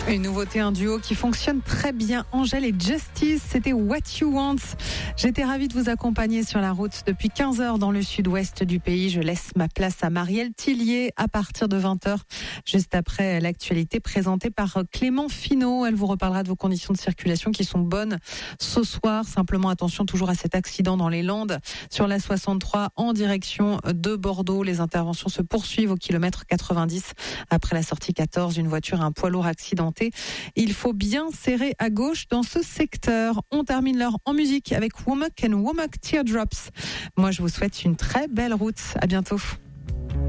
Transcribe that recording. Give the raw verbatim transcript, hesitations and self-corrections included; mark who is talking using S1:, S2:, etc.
S1: Une nouveauté, un duo qui fonctionne très bien. Angèle et Justice, c'était What You Want. J'étais ravie de vous accompagner sur la route depuis quinze heures dans le sud-ouest du pays. Je laisse ma place à Marielle Tillier à partir de vingt heures, juste après l'actualité présentée par Clément Finot. Elle vous reparlera de vos conditions de circulation qui sont bonnes ce soir. Simplement attention toujours à cet accident dans les Landes sur la soixante-trois en direction de Bordeaux. Les interventions se poursuivent au kilomètre quatre-vingt-dix après la sortie quatorze. Une voiture et un poids lourd accidentés. Il faut bien serrer à gauche dans ce secteur. On termine l'heure en musique avec Womack and Womack Teardrops. Moi, je vous souhaite une très belle route. À bientôt.